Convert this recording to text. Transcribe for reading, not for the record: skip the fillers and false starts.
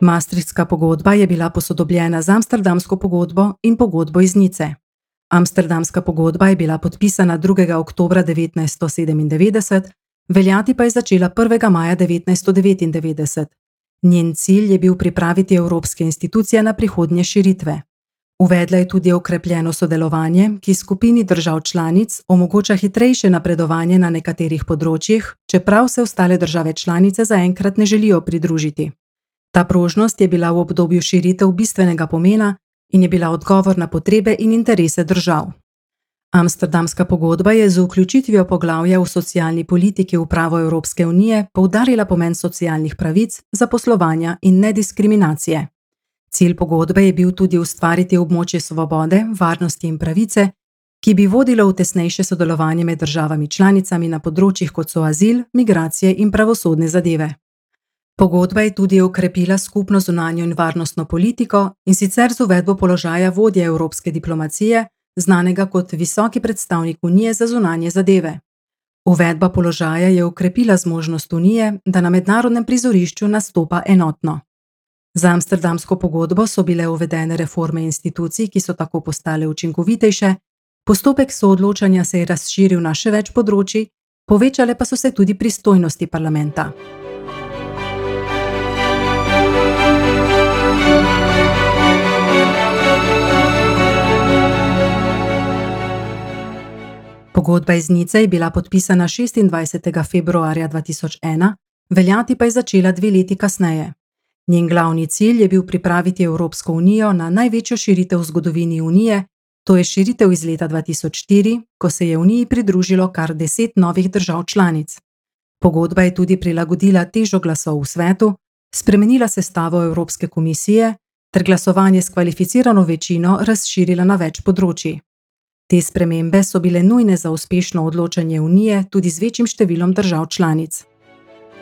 Maastrichtska pogodba je bila posodobljena z Amsterdamsko pogodbo in pogodbo iz Nice. Amsterdamska pogodba je bila podpisana 2. oktobra 1997, veljati pa je začela 1. maja 1999. Njen cilj je bil pripraviti evropske institucije na prihodnje širitve. Uvedla je tudi okrepljeno sodelovanje, ki skupini držav članic omogoča hitrejše napredovanje na nekaterih področjih, čeprav se ostale države članice zaenkrat ne želijo pridružiti. Ta prožnost je bila v obdobju širitev bistvenega pomena in je bila odgovor na potrebe in interese držav. Amsterdamska pogodba je z vključitvijo poglavja v socialni politiki v pravo Evropske unije poudarila pomen socialnih pravic, zaposlovanja in nediskriminacije. Cilj pogodbe je bil tudi ustvariti območje svobode, varnosti in pravice, ki bi vodilo v tesnejše sodelovanje med državami članicami na področjih kot so azil, migracije in pravosodne zadeve. Pogodba je tudi okrepila skupno zunanjo in varnostno politiko, in sicer z uvedbo položaja vodje evropske diplomacije, znanega kot visoki predstavnik Unije za zunanje zadeve. Uvedba položaja je okrepila zmožnost Unije, da na mednarodnem prizorišču nastopa enotno. Za Amsterdamsko pogodbo so bile uvedene reforme institucij, ki so tako postale učinkovitejše, postopek soodločanja se je razširil na še več področij, povečale pa so se tudi pristojnosti parlamenta. Pogodba iz Nice je bila podpisana 26. februarja 2001, veljati pa je začela 2 leti kasneje. Njen glavni cilj je bil pripraviti Evropsko unijo na največjo širitev v zgodovini Unije, to je širitev iz leta 2004, ko se je Uniji pridružilo kar 10 novih držav članic. Pogodba je tudi prilagodila težo glasov v svetu, spremenila sestavo Evropske komisije ter glasovanje s kvalificirano večino razširila na več področij. Te spremembe so bile nujne za uspešno odločanje Unije tudi z večjim številom držav članic.